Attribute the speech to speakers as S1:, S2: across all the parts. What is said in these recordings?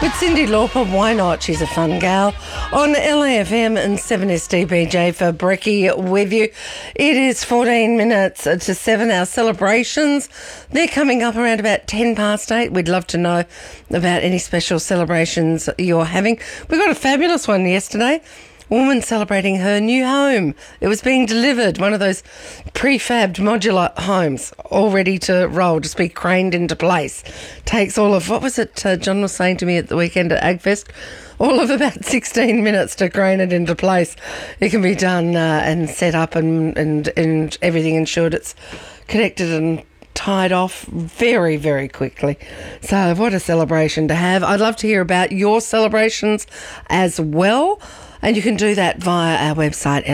S1: With Cyndi Lauper, why not? She's a fun gal. On LAFM and 7SDBJ for Brekkie with you. It is 14 minutes to 7. Our celebrations, they're coming up around about 10 past 8. We'd love to know about any special celebrations you're having. We got a fabulous one yesterday. Woman celebrating her new home. It was being delivered, one of those prefabbed modular homes, all ready to roll, just be craned into place. Takes all of, what was it John was saying to me at the weekend at AgFest? All of about 16 minutes to crane it into place. It can be done and set up and everything ensured it's connected and tied off very, very quickly. So what a celebration to have. I'd love to hear about your celebrations as well. And you can do that via our website,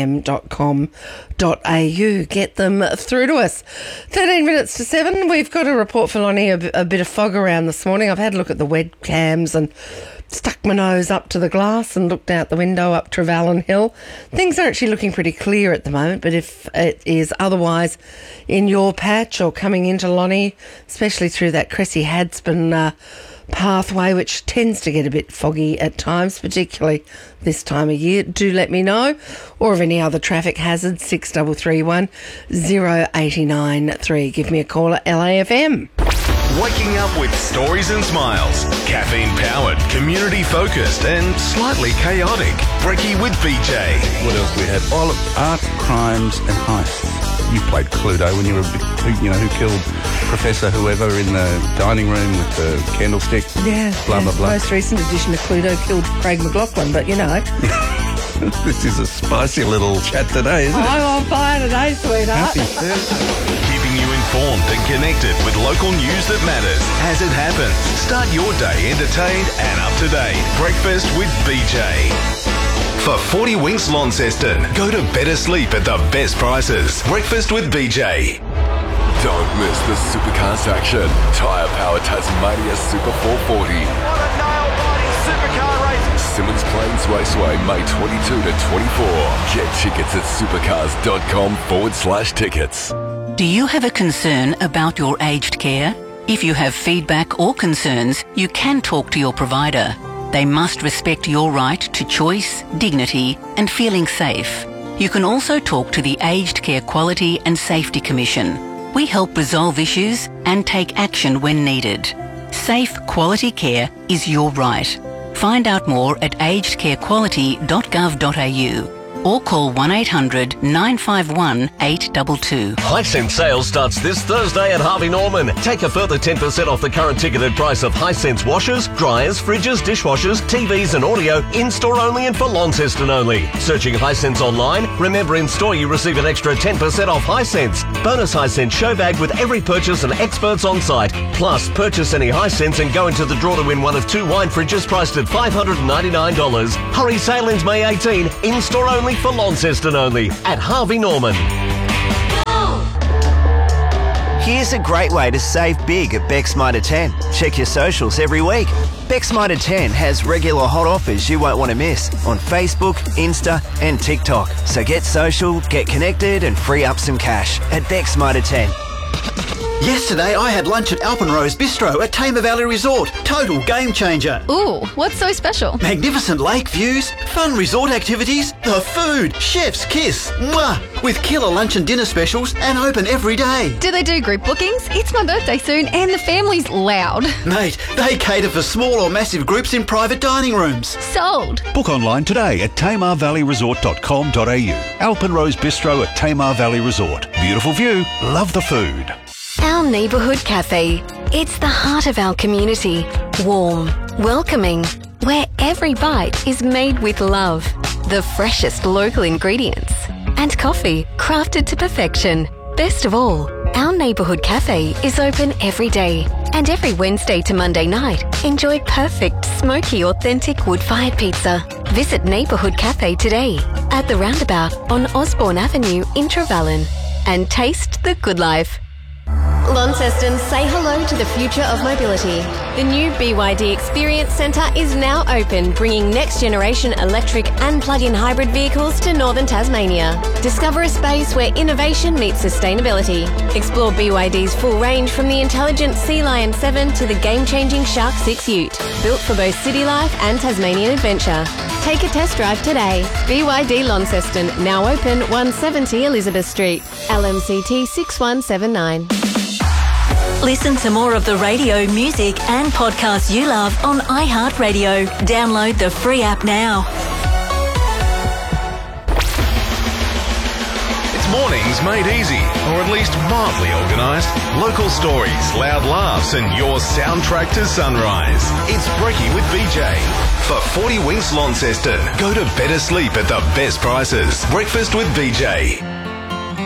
S1: lafm.com.au. Get them through to us. 13 minutes to 7. We've got a report for Lonnie, a bit of fog around this morning. I've had a look at the webcams and stuck my nose up to the glass and looked out the window up Trevallyn Hill. Things are actually looking pretty clear at the moment, but if it is otherwise in your patch or coming into Lonnie, especially through that Cressy Hadspen pathway, which tends to get a bit foggy at times, particularly this time of year, do let me know. Or of any other traffic hazards, 6331 0893. Give me a call at LAFM.
S2: Waking up with stories and smiles. Caffeine-powered, community-focused and slightly chaotic. Brekkie with BJ.
S3: What else we had? All of art, crimes and heists. You played Cluedo when you were a bit, who killed Professor whoever in the dining room with the candlestick.
S1: Yeah.
S3: Blah, blah, blah.
S1: Most recent edition of Cluedo killed Craig McLachlan, but you know.
S3: This is a spicy little chat today, isn't it?
S1: I'm on fire today, sweetheart.
S3: Happy Thursday.
S2: Keeping you informed and connected with local news that matters as it happens. Start your day entertained and up to date. Breakfast with BJ. For 40 Winks Launceston, go to better sleep at the best prices. Breakfast with BJ.
S4: Don't miss the Supercars action. Tyre Power Tasmania Super 440.
S5: What a nail-biting supercar race.
S4: Simmons Plains Raceway, May 22 to 24. Get tickets at supercars.com/tickets.
S6: Do you have a concern about your aged care? If you have feedback or concerns, you can talk to your provider. They must respect your right to choice, dignity, and feeling safe. You can also talk to the Aged Care Quality and Safety Commission. We help resolve issues and take action when needed. Safe, quality care is your right. Find out more at agedcarequality.gov.au or call 1800 951 822.
S7: Hisense sales starts this Thursday at Harvey Norman. Take a further 10% off the current ticketed price of Hisense washers, dryers, fridges, dishwashers, TVs and audio in-store only and for Launceston only. Searching Hisense online, remember in store you receive an extra 10% off Hisense. Bonus Hisense show bag with every purchase and experts on site. Plus, purchase any Hisense and go into the draw to win one of 2 wine fridges priced at $599. Hurry, sale ends May 18. In-store only for Launceston only at Harvey Norman.
S8: Here's a great way to save big at Beck's Mitre 10. Check your socials every week. Beck's Mitre 10 has regular hot offers you won't want to miss on Facebook, Insta and TikTok. So get social, get connected and free up some cash at Beck's Mitre 10.
S9: Yesterday I had lunch at Alpenrose Bistro at Tamar Valley Resort. Total game changer.
S10: Ooh, what's so special?
S9: Magnificent lake views, fun resort activities, the food, chef's kiss. Mwah! With killer lunch and dinner specials and open every day.
S10: Do they do group bookings? It's my birthday soon and the family's loud.
S9: Mate, they cater for small or massive groups in private dining rooms.
S10: Sold.
S11: Book online today at tamarvalleyresort.com.au. Alpenrose Bistro at Tamar Valley Resort. Beautiful view, love the food.
S12: Our neighbourhood cafe. It's the heart of our community. Warm, welcoming, where every bite is made with love. The freshest local ingredients. And coffee crafted to perfection. Best of all, our neighbourhood cafe is open every day. And every Wednesday to Monday night, enjoy perfect, smoky, authentic wood-fired pizza. Visit Neighbourhood Cafe today at the roundabout on Osborne Avenue in Trevallyn. And taste the good life. Launceston, say hello to the future of mobility. The new BYD Experience Centre is now open, bringing next-generation electric and plug-in hybrid vehicles to northern Tasmania. Discover a space where innovation meets sustainability. Explore BYD's full range from the intelligent Sea Lion 7 to the game-changing Shark 6 Ute, built for both city life and Tasmanian adventure. Take a test drive today. BYD Launceston, now open 170 Elizabeth Street. LMCT 6179.
S13: Listen to more of the radio, music and podcasts you love on iHeartRadio. Download the free app now.
S2: It's mornings made easy, or at least mildly organised. Local stories, loud laughs and your soundtrack to sunrise. It's Brekkie with BJ. For 40 Winks Launceston, go to better sleep at the best prices. Breakfast with BJ.